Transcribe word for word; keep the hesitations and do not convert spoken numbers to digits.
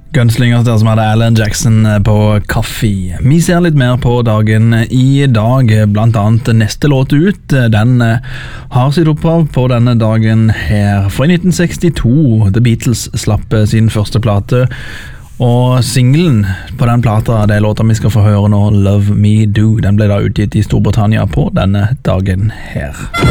Gunslingers der som hadde Alan Jackson på Kaffe. Vi ser litt mer på dagen i dag, blant annet neste låt ut. Den har sitt opphav på denne dagen her. For i nitten sekstito, The Beatles slapp sin første plate, og singlen på den plata, det er låta vi skal få høre nå, Love Me Do. Den ble da utgitt i Storbritannia på denne dagen her.